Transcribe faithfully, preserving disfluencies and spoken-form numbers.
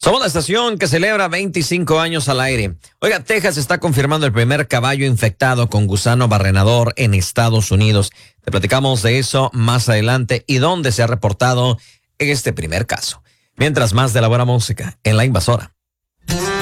Somos la estación que celebra veinticinco años al aire. Oiga, Texas está confirmando el primer caballo infectado con gusano barrenador en Estados Unidos. Te platicamos de eso más adelante y dónde se ha reportado este primer caso. Mientras más de la buena música en La Invasora.